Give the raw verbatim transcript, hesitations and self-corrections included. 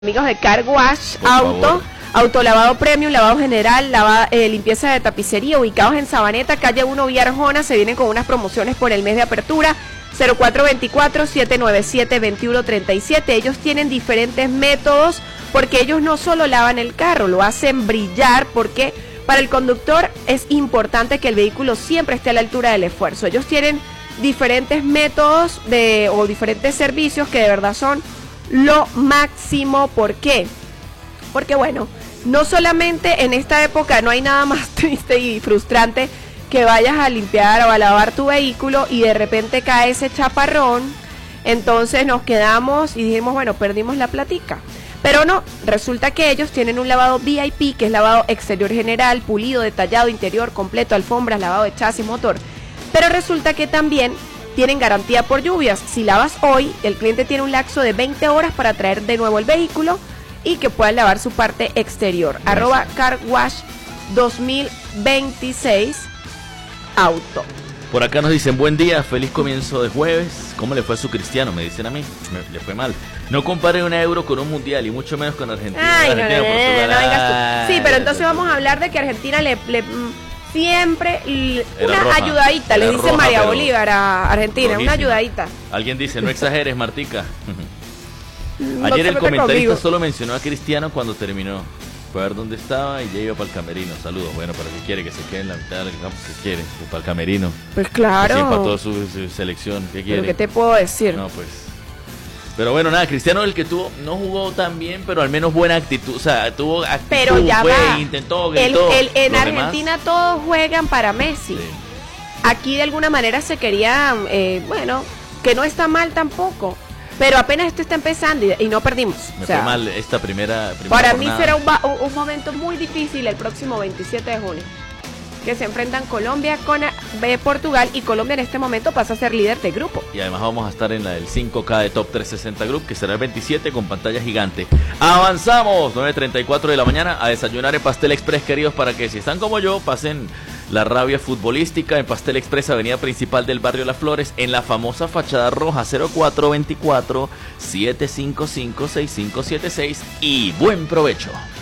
Amigos de Car Wash Por Auto, favor. autolavado premium, lavado general, lava, eh, limpieza de tapicería, ubicados en Sabaneta, calle uno Vía Arjona. Se vienen con unas promociones por el mes de apertura. Cero cuatro veinticuatro, siete nueve siete, veintiuno treinta y siete. Ellos tienen diferentes métodos porque ellos no solo lavan el carro, lo hacen brillar, porque para el conductor es importante que el vehículo siempre esté a la altura del esfuerzo. Ellos tienen diferentes métodos de o diferentes servicios que de verdad son lo máximo. ¿Por qué? Porque bueno, no solamente en esta época no hay nada más triste y frustrante que vayas a limpiar o a lavar tu vehículo y de repente cae ese chaparrón, entonces nos quedamos y dijimos, bueno, perdimos la platica. Pero no, resulta que ellos tienen un lavado V I P, que es lavado exterior general, pulido, detallado, interior completo, alfombras, lavado de chasis, motor. Pero resulta que también tienen garantía por lluvias. Si lavas hoy, el cliente tiene un lapso de veinte horas para traer de nuevo el vehículo y que puedan lavar su parte exterior. Gracias. Arroba Car Wash dos mil veintiséis Auto. Por acá nos dicen, buen día, feliz comienzo de jueves. ¿Cómo le fue a su Cristiano? Me dicen a mí, me, le fue mal. No compare un euro con un mundial y mucho menos con Argentina. Ay, Argentina, no, no, Portugal. no, no vengas tú. Sí, pero entonces vamos a hablar de que Argentina le... le siempre l- una roja, ayudadita, le dice roja, María Bolívar a Argentina, rojísima. una ayudadita. Alguien dice, no exageres, Martica. No Ayer se el meta comentarista conmigo. solo mencionó a Cristiano cuando terminó. Fue a ver dónde estaba y ya iba para el camerino. Saludos. Bueno, ¿para qué quiere? Que se quede en la mitad del campo. ¿Qué quiere? Pues para el camerino. Pues Que claro. sí empató su, su selección. ¿Qué quiere? ¿Pero qué te puedo decir? No, pues. Pero bueno, nada, Cristiano el que tuvo, no jugó tan bien, pero al menos buena actitud. O sea, tuvo actitud, Pero ya fue, va. intentó, El- gritó. el- en Los Argentina todos juegan para Messi. demás, sí. Aquí de alguna manera se quería, eh, bueno, que no está mal tampoco. Pero apenas esto está empezando y, y no perdimos. Me O sea, fue mal esta primera, primera para jornada. mí será un, va- un- un momento muy difícil el próximo veintisiete de junio. Que se enfrentan Colombia con eh, Portugal, y Colombia en este momento pasa a ser líder de grupo. Y además vamos a estar en la del cinco K de Top trescientos sesenta Group, que será el veintisiete con pantalla gigante. Avanzamos, nueve treinta y cuatro de la mañana, a desayunar en Pastel Express, queridos, para que si están como yo, pasen la rabia futbolística en Pastel Express, avenida principal del barrio Las Flores, en la famosa fachada roja. Cero cuatro veinticuatro, siete cinco cinco, seis cinco siete seis, y buen provecho.